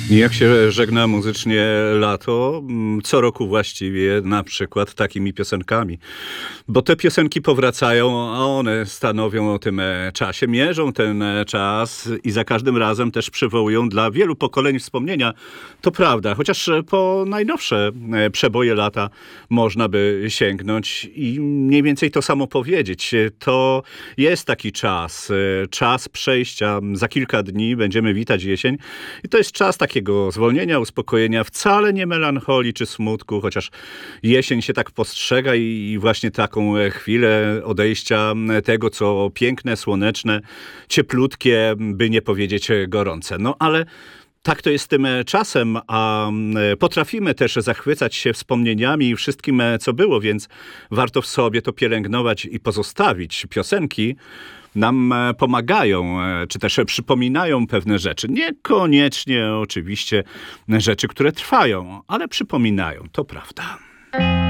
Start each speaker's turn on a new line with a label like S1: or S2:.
S1: Jak się żegna muzycznie lato? Co roku właściwie, na przykład takimi piosenkami. Bo te piosenki powracają, a one stanowią o tym czasie, mierzą ten czas i za każdym razem też przywołują dla wielu pokoleń wspomnienia. To prawda, chociaż po najnowsze przeboje lata można by sięgnąć i mniej więcej to samo powiedzieć. To jest taki czas, czas przejścia. Za kilka dni będziemy witać jesień i to jest czas takiego zwolnienia, uspokojenia, wcale nie melancholii czy smutku, chociaż jesień się tak postrzega i właśnie taką chwilę odejścia tego, co piękne, słoneczne, cieplutkie, by nie powiedzieć gorące. No ale tak to jest z tym czasem, a potrafimy też zachwycać się wspomnieniami i wszystkim, co było, więc warto w sobie to pielęgnować i pozostawić. Piosenki nam pomagają, czy też przypominają pewne rzeczy. Niekoniecznie oczywiście rzeczy, które trwają, ale przypominają, to prawda.